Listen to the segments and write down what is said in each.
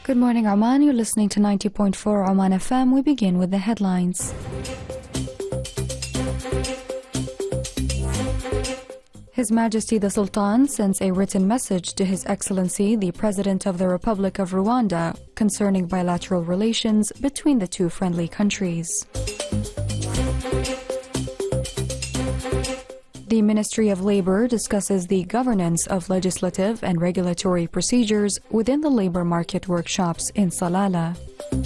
Good morning, Oman. You're listening to 90.4 Oman FM. We begin with the headlines. His Majesty the Sultan sends a written message to His Excellency the President of the Republic of Rwanda concerning bilateral relations between the two friendly countries. The Ministry of Labour discusses the governance of legislative and regulatory procedures within the labour market workshops in Salalah.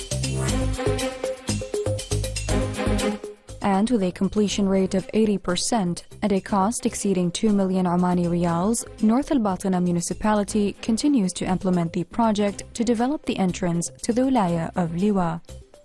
And with a completion rate of 80% and a cost exceeding 2 million Omani riyals, North Al Batina municipality continues to implement the project to develop the entrance to the Wilaya of Liwa.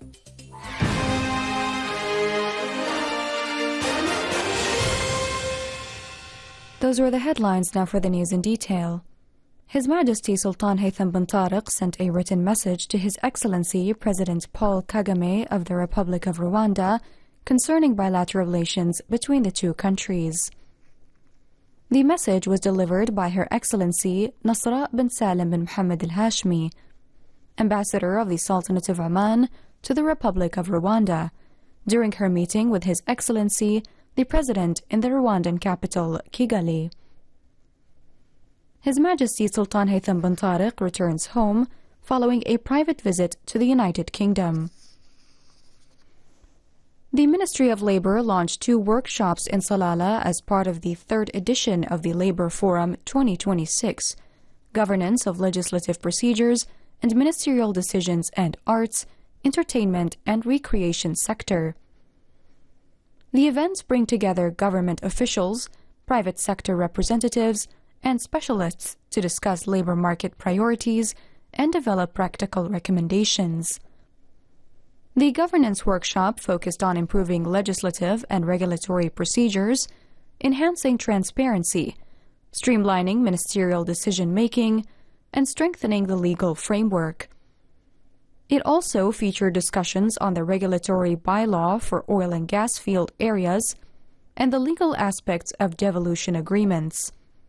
Those were the headlines. Now for the news in detail. His Majesty Sultan Haytham bin Tariq sent a written message to His Excellency President Paul Kagame of the Republic of Rwanda concerning bilateral relations between the two countries. The message was delivered by Her Excellency Nasra bin Salim bin Mohammed al-Hashmi, Ambassador of the Sultanate of Oman to the Republic of Rwanda, during her meeting with His Excellency the President in the Rwandan capital, Kigali. His Majesty Sultan Haytham bin Tariq returns home following a private visit to the United Kingdom. The Ministry of Labour launched 2 workshops in Salalah as part of the 3rd edition of the Labour Forum 2026, Governance of Legislative Procedures and Ministerial Decisions and Arts, Entertainment and Recreation Sector. The events bring together government officials, private sector representatives, and specialists to discuss labor market priorities and develop practical recommendations. The governance workshop focused on improving legislative and regulatory procedures, enhancing transparency, streamlining ministerial decision-making, and strengthening the legal framework. It also featured discussions on the regulatory bylaw for oil and gas field areas and the legal aspects of devolution agreements.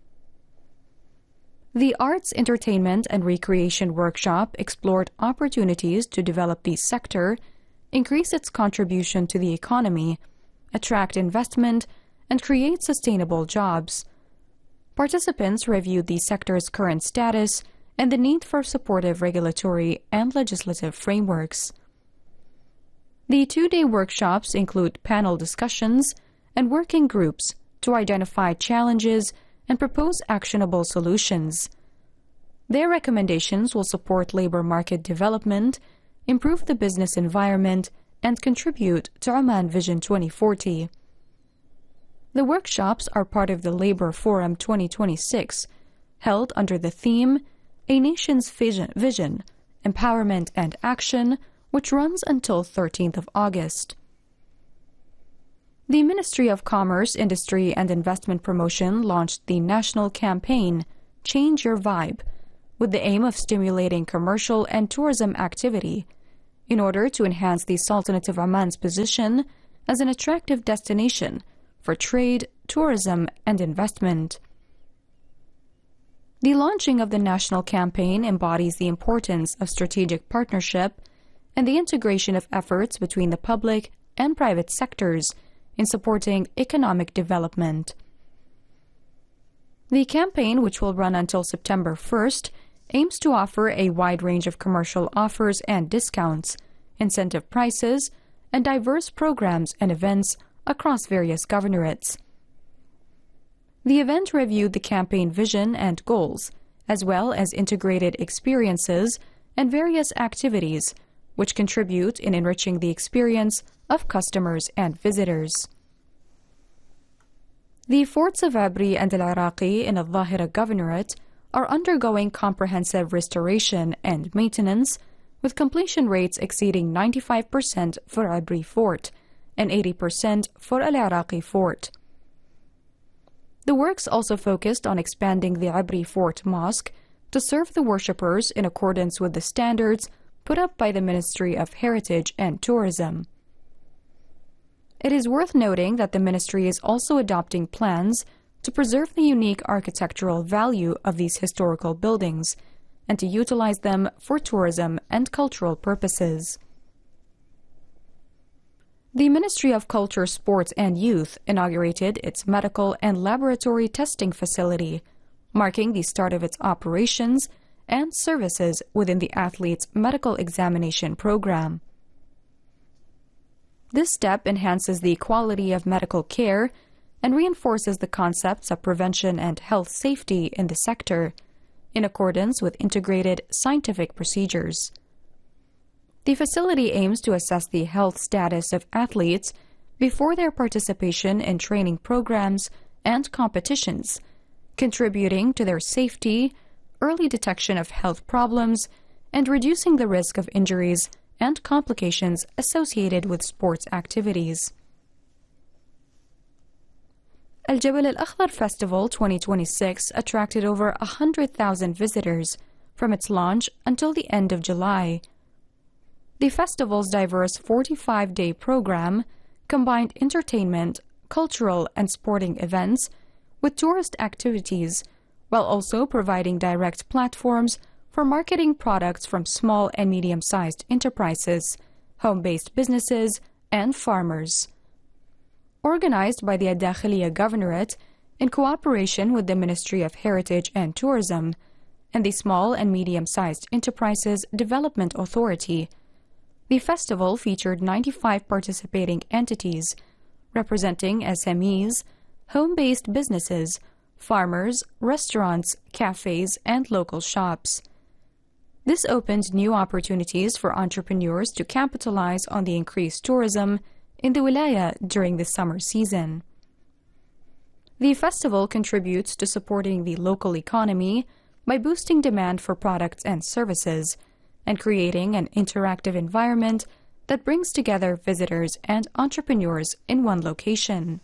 The Arts, Entertainment and Recreation Workshop explored opportunities to develop the sector, increase its contribution to the economy, attract investment, and create sustainable jobs. Participants reviewed the sector's current status and the need for supportive regulatory and legislative frameworks. The 2-day workshops include panel discussions and working groups to identify challenges and propose actionable solutions. Their recommendations will support labor market development, improve the business environment, and contribute to Oman Vision 2040. The workshops are part of the Labour Forum 2026, held under the theme A Nation's Vision, Empowerment and Action, which runs until 13th of August. The Ministry of Commerce, Industry and Investment Promotion launched the national campaign, Change Your Vibe, with the aim of stimulating commercial and tourism activity in order to enhance the Sultanate of Oman's position as an attractive destination for trade, tourism, and investment. The launching of the national campaign embodies the importance of strategic partnership and the integration of efforts between the public and private sectors in supporting economic development. The campaign, which will run until September 1st, aims to offer a wide range of commercial offers and discounts, incentive prices, and diverse programs and events across various governorates. The event reviewed the campaign vision and goals, as well as integrated experiences and various activities, which contribute in enriching the experience of customers and visitors. The forts of Abri and Al-Iraqi in Al-Dhahira Governorate are undergoing comprehensive restoration and maintenance, with completion rates exceeding 95% for Abri Fort and 80% for Al-Iraqi Fort. The works also focused on expanding the Abri Fort Mosque to serve the worshippers in accordance with the standards put up by the Ministry of Heritage and Tourism. It is worth noting that the ministry is also adopting plans to preserve the unique architectural value of these historical buildings and to utilize them for tourism and cultural purposes. The Ministry of Culture, Sports and Youth inaugurated its medical and laboratory testing facility, marking the start of its operations and services within the athletes' medical examination program. This step enhances the quality of medical care and reinforces the concepts of prevention and health safety in the sector, in accordance with integrated scientific procedures. The facility aims to assess the health status of athletes before their participation in training programs and competitions, contributing to their safety, early detection of health problems, and reducing the risk of injuries and complications associated with sports activities. Al Jabal Al Akhdar Festival 2026 attracted over 100,000 visitors from its launch until the end of July. The festival's diverse 45-day program combined entertainment, cultural, and sporting events with tourist activities, while also providing direct platforms for marketing products from small and medium-sized enterprises, home-based businesses, and farmers. Organized by the Ad-Dakhiliya Governorate in cooperation with the Ministry of Heritage and Tourism and the Small and Medium-Sized Enterprises Development Authority, the festival featured 95 participating entities representing SMEs, home-based businesses, farmers, restaurants, cafes, and local shops. This opened new opportunities for entrepreneurs to capitalize on the increased tourism in the wilaya during the summer season. The festival contributes to supporting the local economy by boosting demand for products and services and creating an interactive environment that brings together visitors and entrepreneurs in one location.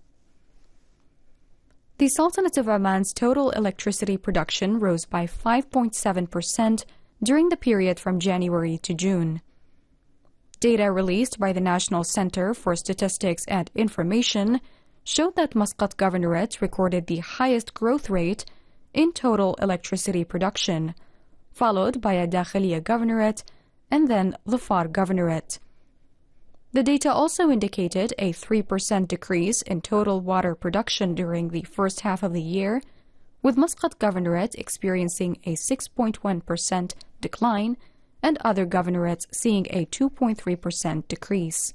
The Sultanate of Oman's total electricity production rose by 5.7% during the period from January to June. Data released by the National Center for Statistics and Information showed that Muscat Governorate recorded the highest growth rate in total electricity production, followed by Ad-Dakhiliya Governorate and then Dhofar Governorate. The data also indicated a 3% decrease in total water production during the first half of the year, with Muscat Governorate experiencing a 6.1% decline and other governorates seeing a 2.3% decrease.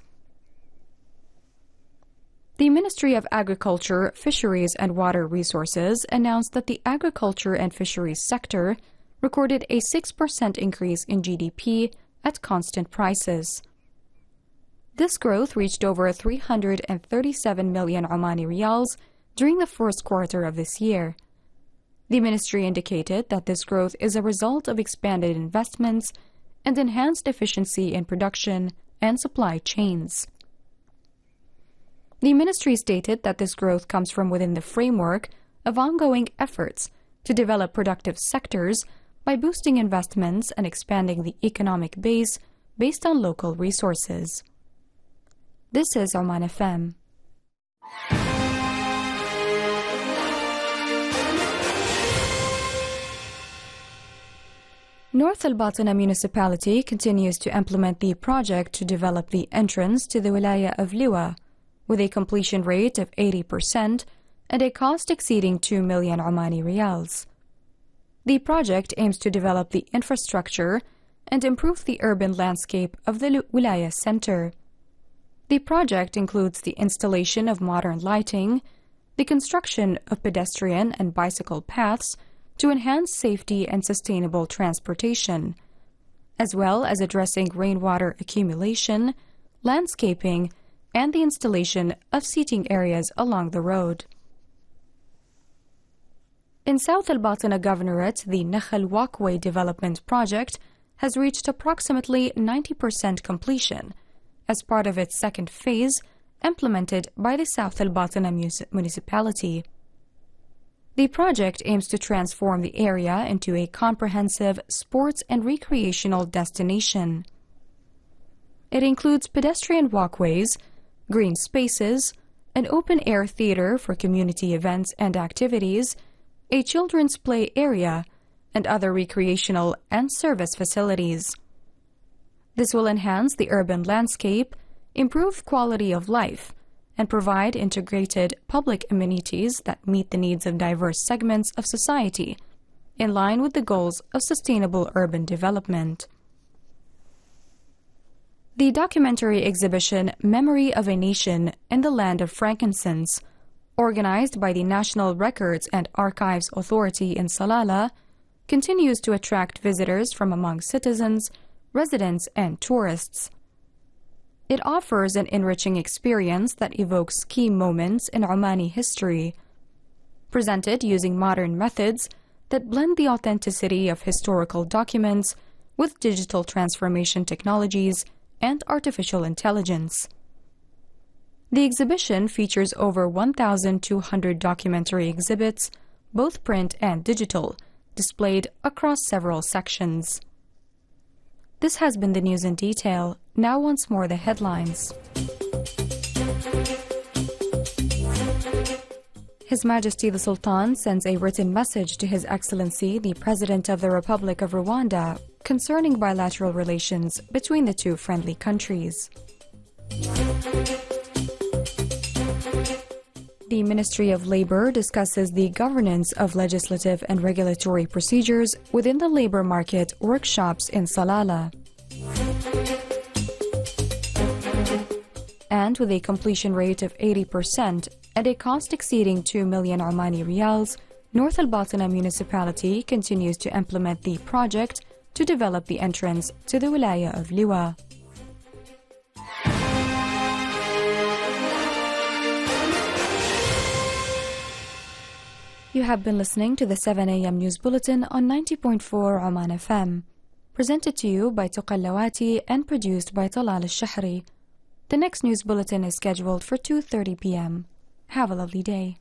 The Ministry of Agriculture, Fisheries and Water Resources announced that the agriculture and fisheries sector recorded a 6% increase in GDP at constant prices. This growth reached over 337 million Omani riyals during the first quarter of this year. The ministry indicated that this growth is a result of expanded investments and enhanced efficiency in production and supply chains. The ministry stated that this growth comes from within the framework of ongoing efforts to develop productive sectors by boosting investments and expanding the economic base based on local resources. This is Oman FM. North Al Batina municipality continues to implement the project to develop the entrance to the wilaya of Liwa, with a completion rate of 80% and a cost exceeding 2 million Omani riyals. The project aims to develop the infrastructure and improve the urban landscape of the wilaya center. The project includes the installation of modern lighting, the construction of pedestrian and bicycle paths to enhance safety and sustainable transportation, as well as addressing rainwater accumulation, landscaping, and the installation of seating areas along the road. In South Al Batina Governorate, the Nakhal Walkway Development Project has reached approximately 90% completion as part of its second phase implemented by the South Al Batina municipality. The project aims to transform the area into a comprehensive sports and recreational destination. It includes pedestrian walkways, green spaces, an open-air theater for community events and activities, a children's play area, and other recreational and service facilities. This will enhance the urban landscape, improve quality of life, and provide integrated public amenities that meet the needs of diverse segments of society, in line with the goals of sustainable urban development. The documentary exhibition Memory of a Nation in the Land of Frankincense, organized by the National Records and Archives Authority in Salalah, continues to attract visitors from among citizens, residents, and tourists. It offers an enriching experience that evokes key moments in Omani history, presented using modern methods that blend the authenticity of historical documents with digital transformation technologies and artificial intelligence. The exhibition features over 1,200 documentary exhibits, both print and digital, displayed across several sections. This has been the news in detail. Now once more the headlines. His Majesty the Sultan sends a written message to His Excellency the President of the Republic of Rwanda concerning bilateral relations between the two friendly countries. The Ministry of Labor discusses the governance of legislative and regulatory procedures within the labor market workshops in Salalah. And with a completion rate of 80% and a cost exceeding 2 million Omani riyals, North Al Batina municipality continues to implement the project to develop the entrance to the Wilaya of Liwa. You have been listening to the 7 a.m. News Bulletin on 90.4 Oman FM, presented to you by Tuqa Lawati and produced by Talal Al-Shahri. The next news bulletin is scheduled for 2:30 p.m. Have a lovely day.